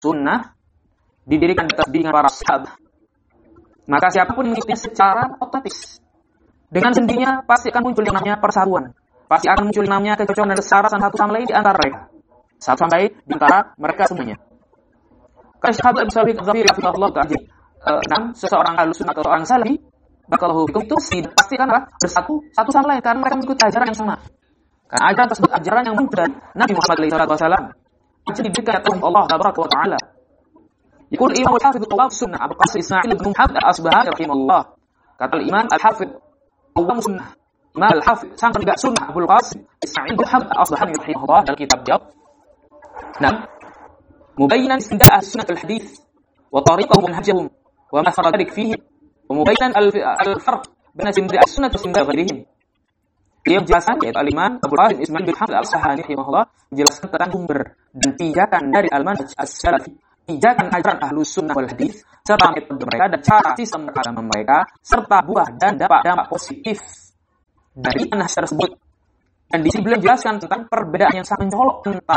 sunnah didirikan atas bimbingan para sahabat, maka siapapun yang mengikutinya secara otomatis dengan sendirinya pasti akan muncul yang namanya persatuan, pasti akan muncul yang namanya kecocokan dan kesarasan satu sama lain di antara mereka, satu sama lain di antara mereka semuanya. Kalau sahabat Abu Sa'id Al-Khudri radhiyallahu ta'ala seseorang Ahlussunnah atau orang Salafi, barakallahu fikum, itu pasti kan bersatu satu sama lain karena mereka mengikuti ajaran yang sama. Karena ajaran tersebut ajaran yang muncul dari Nabi Muhammad SAW. Jadi diberikan oleh Allah tabaraka wa ta'ala. Yaqul Imam Al-Hafidz Qawwam Sunnah Abu Qasim Ismail bin Muhammad Al-Asbahani rahimahullah. Kata Imam Al-Hafidz Qawwam Sunnah, Imam Al-Hafidz sang penegak sunnah Abu Qasim Ismail bin Muhammad Al-Asbahani rahimahullah dalam kitab jawab. Nah, mubayyinan istindaa sunnah al-hadits wa tariqahum manhajahum wa ma faradik fihi wa mubayyinan al-farq baina istindaa sunnah wa istindaa ghairihim. Dia menjelaskan, yaitu Al-Imam Abu Qasim Ismail bin Muhammad Al-Asbahani rahimahullah menjelaskan tentang sumber dan pijakan dari al-manhaj as-salafi, pijakan ajaran Ahlus Sunnah wal Hadis, serta metode mereka dan cara sistem agama mereka, serta buah dan dampak positif dari manhaj tersebut. Dan di sini beliau menjelaskan tentang perbedaan yang sangat mencolok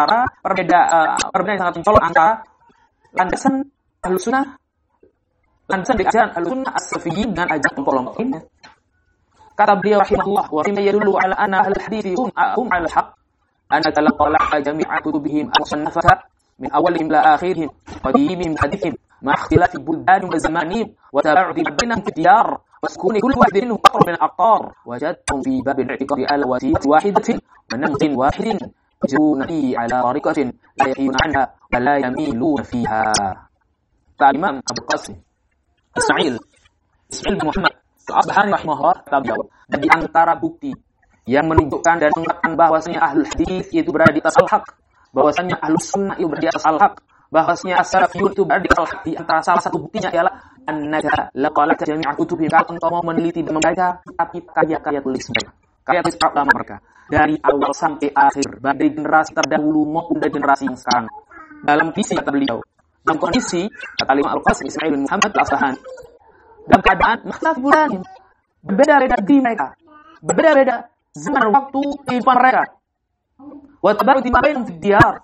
antara landasan Ahlus Sunnah, landasan dari ajaran Ahlus Sunnah as-Salafiyyin dan ajaran kelompok lainnya. Kata beliau rahimahullah, wa mimma yadullu ala anna al-hadits hum ala al-haq ana talaqa jami'a kutubihim al-musannafah min awwalihim ila akhirihim qadimihim hadithihim ma ikhtilafi buldan wa zamanihim wa taba'udi bainahum fi diyar wa sukuni kulli wahidin minhum aqrab min al-aqtar wajadtum fi bab al-i'tiqad ala wasiyyati wahidatin wa namtin wahidin yajruna ala tariqatin la yahiyuna anha wa la yamiluna fiha. Imam Abu Qasim Ismail bin Muhammad Al-Asbahani rahimahullah tabi'ah. Dan di antara bukti yang menunjukkan dan mengatakan bahwasanya ahlul hadis itu berada di atas al-haq, bahwasanya ahlus sunnah itu berada di atas al-haq, bahwasanya as-salafiyun itu berada di atas al-haq, di antara salah satu buktinya ialah annaka laqalaka jami'a kutubihim, kalau engkau mau meneliti dan membaca tapi karya-karya tulis mereka, karya tulis para ulama mereka dari awal sampai akhir, dari generasi terdahulu maupun dari generasi yang sekarang. Dalam kondisi kata beliau, dalam kondisi kata Imam Al-Qasim Ismail bin Muhammad Al-Asbahani, dalam keadaan makhluk bulan berbeda-beda di mereka, berbeda-beda zaman waktu kehidupan mereka. Wa tabarudi ma bainahum fid diyar.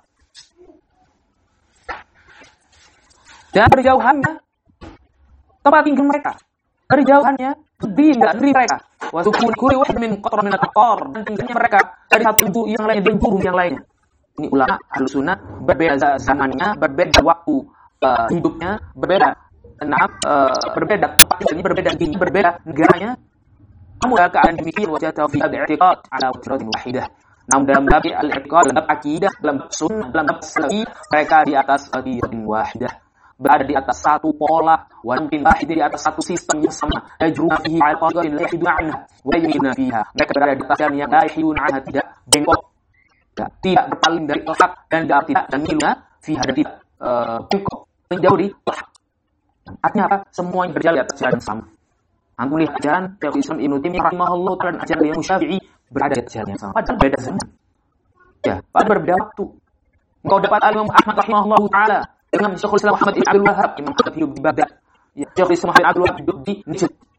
Dan berjauhannya tempat tinggal mereka, berjauhannya di negeri mereka. Wa sukun kulli wahid min qatra min al-aqtar, dan tinggalnya mereka dari satu ibu yang lain dan burung yang lainnya. Ini ulama Ahlus Sunnah berbeda zamannya, berbeda waktu hidupnya, berbeda tempat tinggalnya, berbeda dini, berbeda negaranya. Namun dalam keadaan demikian wajah taufiq al-i'tiqad ala wajratin wahidah. Namun dalam bab al-i'tiqad, dalam akidah, dalam sunnah, dalam bab salafi, mereka di atas wajratin wahidah, berada di atas satu pola, wa mungkin wahid, di atas satu sistem yang sama. Yajruna fihi ala qadarin la yahidu anha wa yamina fiha. Mereka berada di atas yang la yahidu anha, tidak bengkok, tidak berpaling dari hak, dan tidak dan miluna fiha, dan tidak bengkok menjauh di hak. Artinya apa? Semuanya berjalan di atas jalan yang sama. Antum lihat ajaran Syekhul Islam Ibnu Taimiyah rahimahullah dan ajaran Imam Syafi'i berada di atas jalan yang sama. Padahal beda zaman. Ya, padahal berbeda waktu. Engkau dapat Imam Ahmad rahimahullah taala dengan Syekhul Islam Muhammad ibn Abdul Wahhab, Imam Ahmad hidup di Baghdad. Ya, Syekhul Islam Muhammad Abdul Wahhab hidup di Najd.